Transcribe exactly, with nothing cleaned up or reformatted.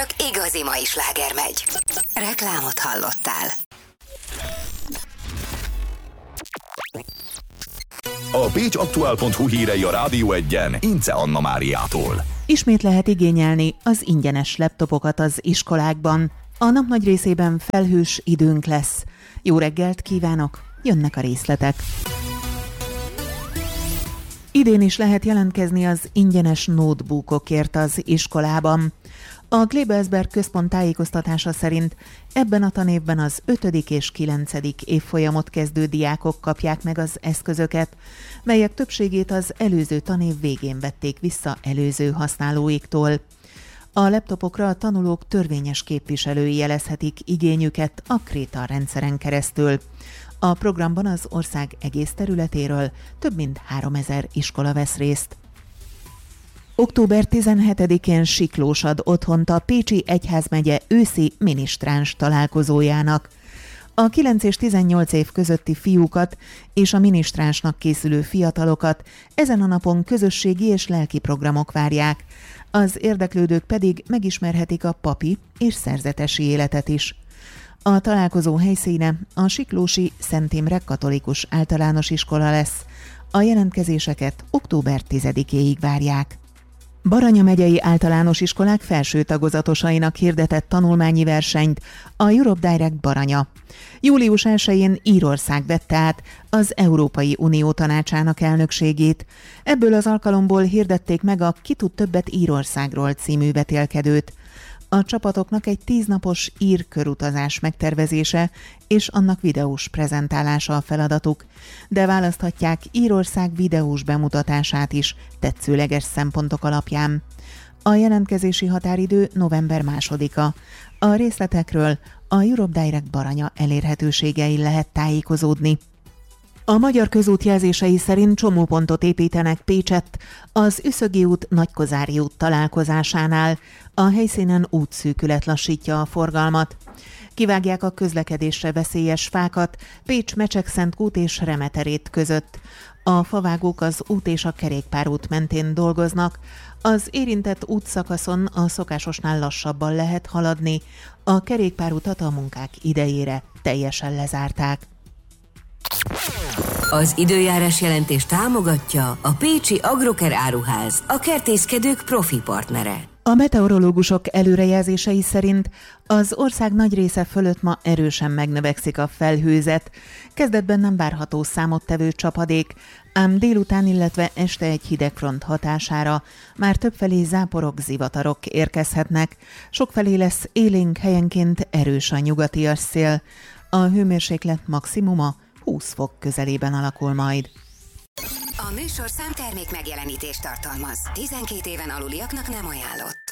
csak igazi mai sláger megy. Reklámot hallottál. A pécsaktuál pont hu hírei a Rádió Egyen Ince Anna Máriától. Ismét lehet igényelni az ingyenes laptopokat az iskolákban. A nap nagy részében felhős időnk lesz. Jó reggelt kívánok, jönnek a részletek. Idén is lehet jelentkezni az ingyenes notebookokért az iskolában. A Klebersberg központ tájékoztatása szerint ebben a tanévben az ötödik és kilencedik évfolyamot kezdő diákok kapják meg az eszközöket, melyek többségét az előző tanév végén vették vissza előző használóiktól. A laptopokra a tanulók törvényes képviselői jelezhetik igényüket a Kréta rendszeren keresztül. A programban az ország egész területéről több mint háromezer iskola vesz részt. október tizenhetedikén Siklós ad otthont a Pécsi Egyházmegye őszi minisztráns találkozójának. A kilenc és tizennyolc év közötti fiúkat és a minisztránsnak készülő fiatalokat ezen a napon közösségi és lelki programok várják, az érdeklődők pedig megismerhetik a papi és szerzetesi életet is. A találkozó helyszíne a siklósi Szent Imre Katolikus Általános Iskola lesz. A jelentkezéseket október tizedikéig várják. Baranya megyei általános iskolák felső tagozatosainak hirdetett tanulmányi versenyt a Europe Direct Baranya. július elsején Írország vette át az Európai Unió Tanácsának elnökségét. Ebből az alkalomból hirdették meg a Ki tud többet Írországról című vetélkedőt. A csapatoknak egy tíznapos ír körutazás megtervezése és annak videós prezentálása a feladatuk, de választhatják Írország videós bemutatását is tetszőleges szempontok alapján. A jelentkezési határidő november másodika. A részletekről a Europe Direct Baranya elérhetőségein lehet tájékozódni. A magyar közút jelzései szerint csomópontot építenek Pécsett az Üszögi út Nagykozári út találkozásánál. A helyszínen útszűkület lassítja a forgalmat. Kivágják a közlekedésre veszélyes fákat Pécs Mecsekszentkút és Remeterét között. A favágók az út és a kerékpárút mentén dolgoznak. Az érintett útszakaszon a szokásosnál lassabban lehet haladni. A kerékpárutat a munkák idejére teljesen lezárták. Az időjárás jelentés támogatja a Pécsi Agroker Áruház, a kertészkedők profi partnere. A meteorológusok előrejelzései szerint az ország nagy része fölött ma erősen megnövekszik a felhőzet. Kezdetben nem várható számottevő csapadék, ám délután, illetve este egy hidegfront hatására már többfelé záporok, zivatarok érkezhetnek. Sokfelé lesz élénk, helyenként erős a nyugatias szél. A hőmérséklet maximuma húsz fok közelében alakul majd. A műsor számtermék megjelenítést tartalmaz. tizenkét éven aluliaknak nem ajánlott.